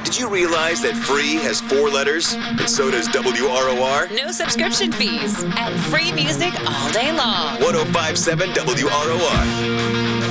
Did you realize that free has 4 letters? And so does WROR? No subscription fees. And free music all day long. 1057 WROR.